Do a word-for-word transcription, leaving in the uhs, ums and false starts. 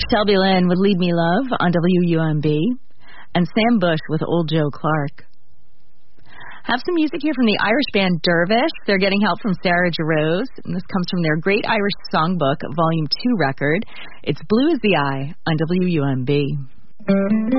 Shelby Lynn with Lead Me Love on W U M B, and Sam Bush with Old Joe Clark. Have some music here from the Irish band Dervish. They're getting help from Sarah Jarosz, and this comes from their Great Irish Songbook, Volume two record. It's Blue as the Eye on W U M B.